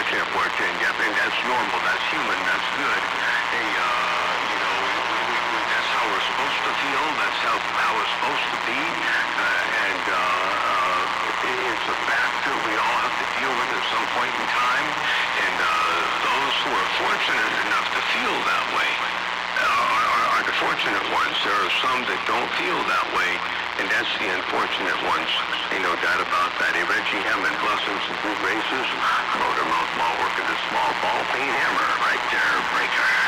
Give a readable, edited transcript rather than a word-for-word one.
can't bartend, Jeff, and that's normal. That's human. That's good. Hey, that's how we're supposed to feel. That's how it's supposed to be. It's a fact that we all have to deal with at some point in time. And those who are fortunate enough to feel that way are the fortunate ones. There are some that don't feel that way, and that's the unfortunate ones. Ain't no doubt about that. Hey, Reggie Hammond, blessings and good graces. Motor mouth ball working the small ball peen hammer right there, breaker.